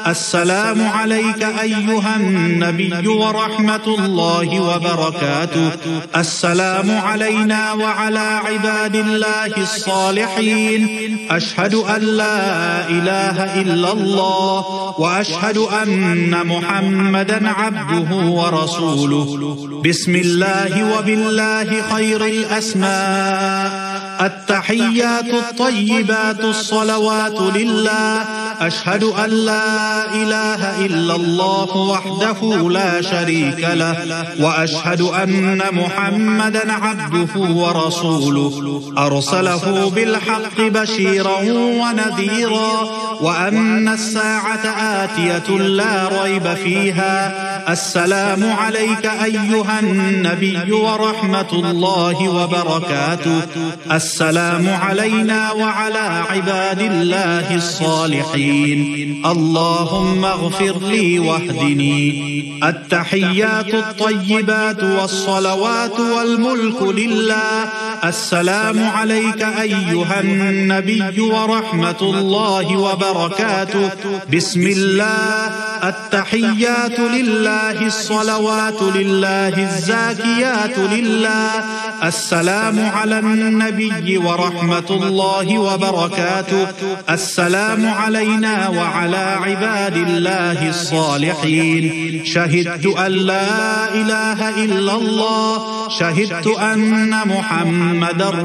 السلام عليك أيها النبي ورحمة الله وبركاته. السلام علينا وعلى عباد الله الصالحين. أشهد أن لا إله إلا الله وأشهد أن محمدا عبده ورسوله. بسم الله وبالله خير الأسماء. التحيات الطيبات الصلوات لله. أشهد أن لا إله إلا الله وحده لا شريك له وأشهد أن محمدا عبده ورسوله. أرسله بالحق بشيرا ونذيرا وأن الساعة آتية لا ريب فيها. السلام عليك أيها النبي ورحمة الله وبركاته. السلام علينا وعلى عباد الله الصالحين. اللهم اغفر لي واهدني. التحيات الطيبات والصلوات والملك لله. السلام عليك أيها النبي ورحمة الله وبركاته. بسم الله. التحيات لله الصلوات لله الزاكيات لله. السلام على النبي ورحمة الله وبركاته. السلام علينا وعلى عباد الله الصالحين. شهدت أن لا إله إلا الله. شهدت أن محمدا